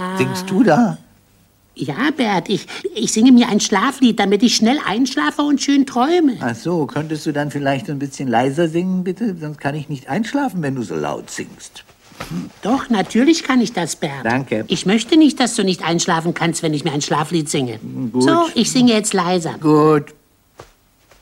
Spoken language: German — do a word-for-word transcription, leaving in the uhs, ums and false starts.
Was singst du da? Ja, Bert, ich, ich singe mir ein Schlaflied, damit ich schnell einschlafe und schön träume. Ach so, könntest du dann vielleicht ein bisschen leiser singen, bitte? Sonst kann ich nicht einschlafen, wenn du so laut singst. Doch, natürlich kann ich das, Bert. Danke. Ich möchte nicht, dass du nicht einschlafen kannst, wenn ich mir ein Schlaflied singe. Gut. So, ich singe jetzt leiser. Gut.